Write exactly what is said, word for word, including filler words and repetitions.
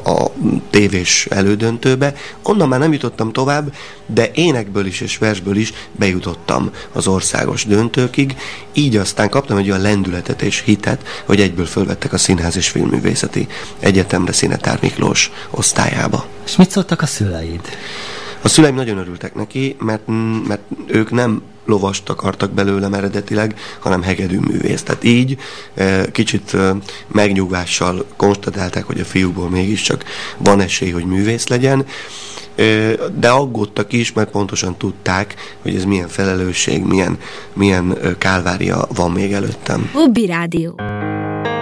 a tévés elődöntőbe. Onnan már nem jutottam tovább, de énekből is és versből is bejutottam az országos döntőkig, így aztán kaptam egy olyan lendületet és hitet, hogy egyből fölvettek a Színház és Filmművészeti Egyetemre Szinetár Miklós osztályába. És mit szóltak a szüleid? A szüleim nagyon örültek neki, mert, mert ők nem lovast akartak belőlem eredetileg, hanem hegedűművész. Tehát így kicsit megnyugvással konstatálták, hogy a fiúból mégiscsak van esély, hogy művész legyen, de aggódtak is, mert pontosan tudták, hogy ez milyen felelősség, milyen, milyen kálvária van még előttem. Hobby Rádió.